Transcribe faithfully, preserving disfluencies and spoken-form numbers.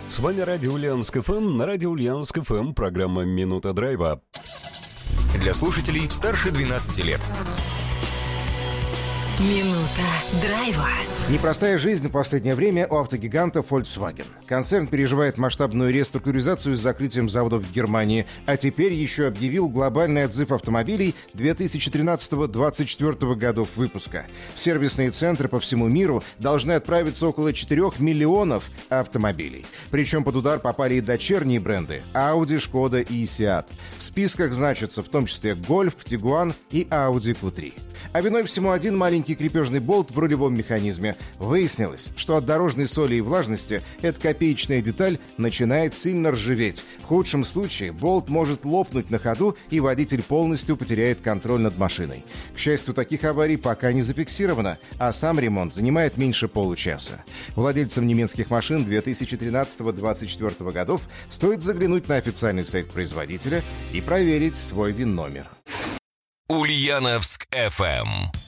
С вами Радио Ульяновск эф эм. На Радио Ульяновск эф эм программа «Минута драйва». Для слушателей старше двенадцати лет. Минута драйва. Непростая жизнь в последнее время у автогиганта Volkswagen. Концерн переживает масштабную реструктуризацию с закрытием заводов в Германии, а теперь еще объявил глобальный отзыв автомобилей две тысячи тринадцатого — две тысячи двадцать четвёртого годов выпуска. В сервисные центры по всему миру должны отправиться около четырёх миллионов автомобилей. Причем под удар попали и дочерние бренды Audi, Skoda и Seat. В списках значатся в том числе Golf, Tiguan и Audi кью три. А виной всему один маленький крепежный болт в рулевом механизме. Выяснилось, что от дорожной соли и влажности эта копеечная деталь начинает сильно ржаветь. В худшем случае болт может лопнуть на ходу, и водитель полностью потеряет контроль над машиной. К счастью, таких аварий пока не зафиксировано, а сам ремонт занимает меньше получаса. Владельцам немецких машин две тысячи тринадцатого — две тысячи двадцать четвёртого годов стоит заглянуть на официальный сайт производителя и проверить свой ВИН-номер. Ульяновск эф эм.